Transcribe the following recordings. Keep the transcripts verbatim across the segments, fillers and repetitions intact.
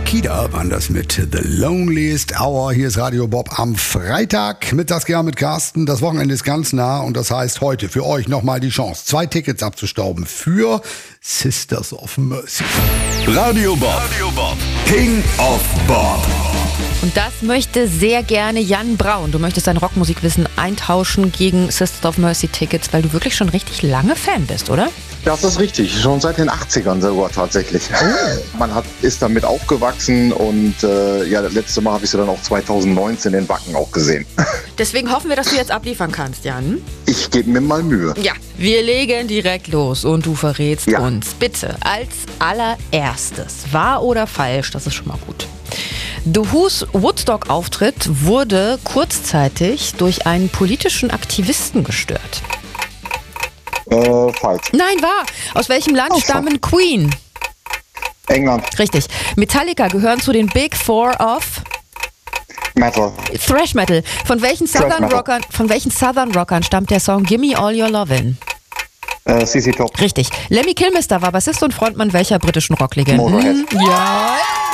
Takida waren das mit The Loneliest Hour. Hier ist Radio Bob am Freitag mit Saskia, mit Carsten. Das Wochenende ist ganz nah und das heißt heute für euch nochmal die Chance, zwei Tickets abzustauben für Sisters of Mercy. Radio Bob, Radio Bob. King of Bob. Und das möchte sehr gerne Jan Braun. Du möchtest dein Rockmusikwissen eintauschen gegen Sisters of Mercy Tickets, weil du wirklich schon richtig lange Fan bist, oder? Das ist richtig, schon seit den achtzigern sogar tatsächlich. Oh. Man hat, ist damit aufgewachsen und äh, ja, das letzte Mal habe ich sie dann auch zweitausendneunzehn in Wacken auch gesehen. Deswegen hoffen wir, dass du jetzt abliefern kannst, Jan. Ich gebe mir mal Mühe. Ja, wir legen direkt los und du verrätst ja. uns. Bitte, als allererstes, wahr oder falsch, das ist schon mal gut. The Who's Woodstock-Auftritt wurde kurzzeitig durch einen politischen Aktivisten gestört. Äh, falsch. Nein, wahr. Aus welchem Land oh, stammen Queen? England. Richtig. Metallica gehören zu den Big Four of Metal. Thrash Metal. Von welchen Southern Rockern, von welchen Southern Rockern stammt der Song Gimme All Your Lovin'? Äh, C C Top. Richtig. Lemmy Kilmister war Bassist und Frontmann welcher britischen Rocklegende? Motorhead. Ja.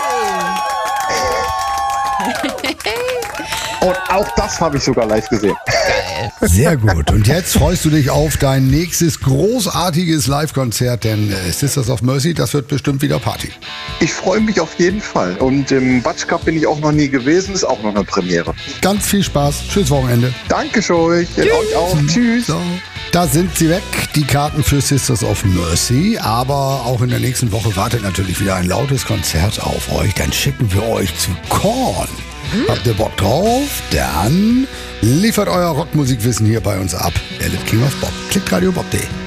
Und auch das habe ich sogar live gesehen. Sehr gut. Und jetzt freust du dich auf dein nächstes großartiges Live-Konzert, denn äh, Sisters of Mercy, das wird bestimmt wieder Party. Ich freue mich auf jeden Fall. Und im Batsch Cup bin ich auch noch nie gewesen, ist auch noch eine Premiere. Ganz viel Spaß. Schönes Wochenende. Danke schön. Euch auch. Tschüss. So. Da sind sie weg, die Karten für Sisters of Mercy. Aber auch in der nächsten Woche wartet natürlich wieder ein lautes Konzert auf euch. Dann schicken wir euch zu Korn. Hm? Habt ihr Bock drauf? Dann liefert euer Rockmusikwissen hier bei uns ab. Erlebt King of Bob. Klickt radio bob punkt de.